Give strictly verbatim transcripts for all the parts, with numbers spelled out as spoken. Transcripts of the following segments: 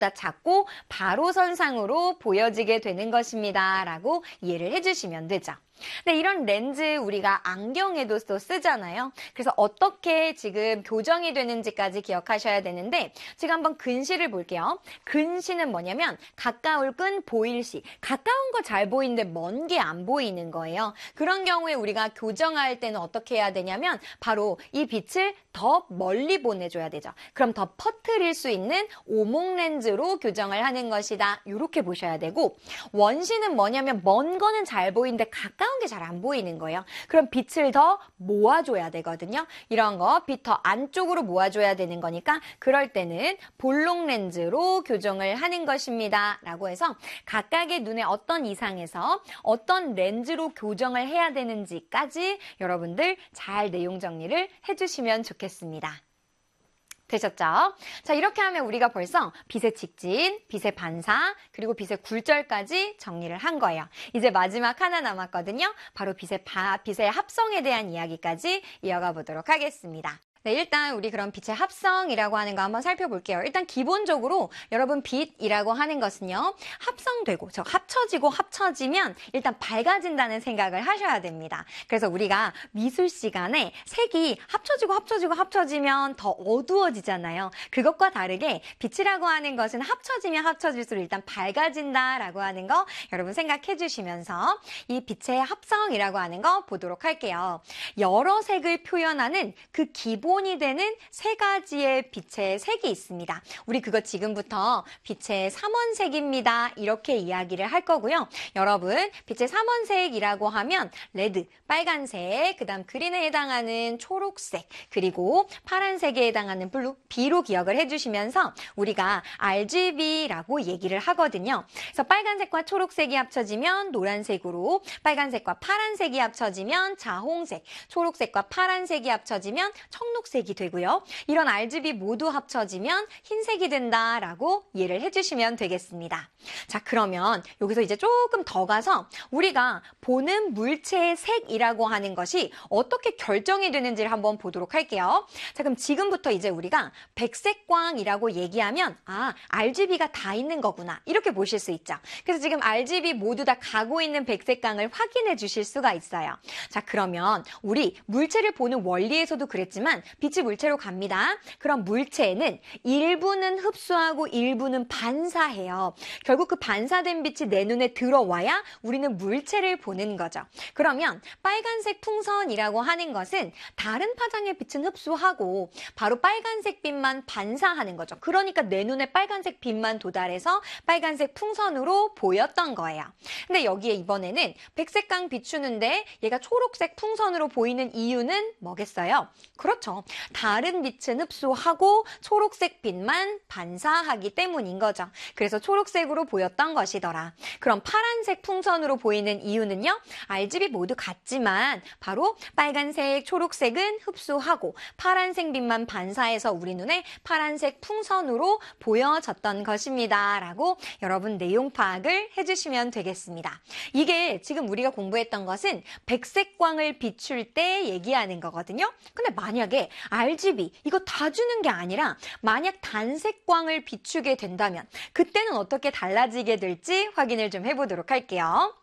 보다 작고 바로선상으로 보여지게 되는 것입니다. 라고 이해를 해주시면 되죠. 네, 이런 렌즈 우리가 안경에도 또 쓰잖아요. 그래서 어떻게 지금 교정이 되는지까지 기억하셔야 되는데 지금 한번 근시를 볼게요. 근시는 뭐냐면 가까울 끈 보일시. 가까운 거 잘 보이는데 먼 게 안 보이는 거예요. 그런 경우에 우리가 교정할 때는 어떻게 해야 되냐면 바로 이 빛을 더 멀리 보내줘야 되죠. 그럼 더 퍼뜨릴 수 있는 오목 렌즈로 교정을 하는 것이다. 이렇게 보셔야 되고 원시는 뭐냐면 먼 거는 잘 보이는데 가까운 게 잘 안 보이는 거예요. 그럼 빛을 더 모아줘야 되거든요. 이런 거 빛 더 안쪽으로 모아줘야 되는 거니까 그럴 때는 볼록 렌즈로 교정을 하는 것입니다. 라고 해서 각각의 눈에 어떤 이상에서 어떤 렌즈로 교정을 해야 되는지까지 여러분들 잘 내용 정리를 해주시면 좋겠습니다. 되셨죠? 자, 이렇게 하면 우리가 벌써 빛의 직진, 빛의 반사, 그리고 빛의 굴절까지 정리를 한 거예요. 이제 마지막 하나 남았거든요. 바로 빛의 바, 빛의 합성에 대한 이야기까지 이어가 보도록 하겠습니다. 네, 일단 우리 그럼 빛의 합성이라고 하는 거 한번 살펴볼게요. 일단 기본적으로 여러분 빛이라고 하는 것은요. 합성되고 저 합쳐지고 합쳐지면 일단 밝아진다는 생각을 하셔야 됩니다. 그래서 우리가 미술 시간에 색이 합쳐지고 합쳐지고 합쳐지면 더 어두워지잖아요. 그것과 다르게 빛이라고 하는 것은 합쳐지면 합쳐질수록 일단 밝아진다라고 하는 거 여러분 생각해 주시면서 이 빛의 합성이라고 하는 거 보도록 할게요. 여러 색을 표현하는 그 기본 기본이 되는 세 가지의 빛의 색이 있습니다. 우리 그거 지금부터 빛의 삼원색입니다. 이렇게 이야기를 할 거고요. 여러분, 빛의 삼원색이라고 하면 레드, 빨간색, 그 다음 그린에 해당하는 초록색, 그리고 파란색에 해당하는 블루, B로 기억을 해주시면서 우리가 알지비라고 얘기를 하거든요. 그래서 빨간색과 초록색이 합쳐지면 노란색으로, 빨간색과 파란색이 합쳐지면 자홍색, 초록색과 파란색이 합쳐지면 청록 색이 되고요. 이런 알지비 모두 합쳐지면 흰색이 된다라고 이해를 해주시면 되겠습니다. 자, 그러면 여기서 이제 조금 더 가서 우리가 보는 물체의 색이라고 하는 것이 어떻게 결정이 되는지를 한번 보도록 할게요. 자, 그럼 지금부터 이제 우리가 백색광이라고 얘기하면 아, 알지비가 다 있는 거구나. 이렇게 보실 수 있죠. 그래서 지금 알지비 모두 다 가고 있는 백색광을 확인해 주실 수가 있어요. 자, 그러면 우리 물체를 보는 원리에서도 그랬지만 빛이 물체로 갑니다. 그럼 물체는 일부는 흡수하고 일부는 반사해요. 결국 그 반사된 빛이 내 눈에 들어와야 우리는 물체를 보는 거죠. 그러면 빨간색 풍선이라고 하는 것은 다른 파장의 빛은 흡수하고 바로 빨간색 빛만 반사하는 거죠. 그러니까 내 눈에 빨간색 빛만 도달해서 빨간색 풍선으로 보였던 거예요. 근데 여기에 이번에는 백색광 비추는데 얘가 초록색 풍선으로 보이는 이유는 뭐겠어요? 그렇죠. 다른 빛은 흡수하고 초록색 빛만 반사하기 때문인 거죠. 그래서 초록색으로 보였던 것이더라. 그럼 파란색 풍선으로 보이는 이유는요. 알지비 모두 같지만 바로 빨간색, 초록색은 흡수하고 파란색 빛만 반사해서 우리 눈에 파란색 풍선으로 보여졌던 것입니다. 라고 여러분 내용 파악을 해주시면 되겠습니다. 이게 지금 우리가 공부했던 것은 백색광을 비출 때 얘기하는 거거든요. 근데 만약에 알지비 이거 다 주는 게 아니라 만약 단색광을 비추게 된다면 그때는 어떻게 달라지게 될지 확인을 좀 해보도록 할게요.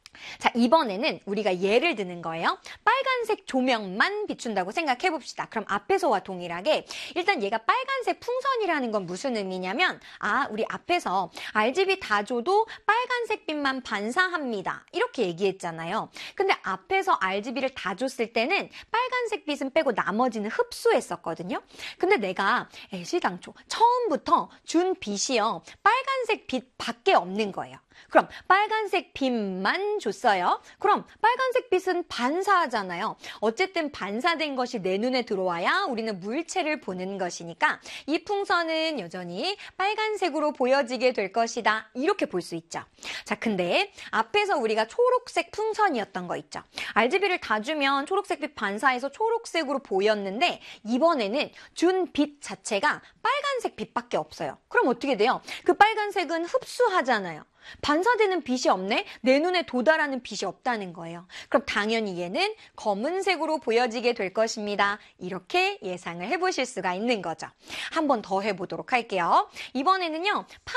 자, 이번에는 우리가 예를 드는 거예요. 빨간색 조명만 비춘다고 생각해 봅시다. 그럼 앞에서와 동일하게 일단 얘가 빨간색 풍선이라는 건 무슨 의미냐면 아, 우리 앞에서 알지비 다 줘도 빨간색 빛만 반사합니다. 이렇게 얘기했잖아요. 근데 앞에서 알지비를 다 줬을 때는 빨간색 빛은 빼고 나머지는 흡수했었거든요. 근데 내가 애시당초 처음부터 준 빛이요. 빨간색 빛밖에 없는 거예요. 그럼 빨간색 빛만 줬어요. 그럼 빨간색 빛은 반사하잖아요. 어쨌든 반사된 것이 내 눈에 들어와야 우리는 물체를 보는 것이니까 이 풍선은 여전히 빨간색으로 보여지게 될 것이다. 이렇게 볼 수 있죠. 자, 근데 앞에서 우리가 초록색 풍선이었던 거 있죠. 알지비를 다 주면 초록색 빛 반사해서 초록색으로 보였는데 이번에는 준 빛 자체가 빨간색 빛밖에 없어요. 그럼 어떻게 돼요? 그 빨간색은 흡수하잖아요. 반사되는 빛이 없네? 내 눈에 도달하는 빛이 없다는 거예요. 그럼 당연히 얘는 검은색으로 보여지게 될 것입니다. 이렇게 예상을 해보실 수가 있는 거죠. 한 번 더 해보도록 할게요. 이번에는요.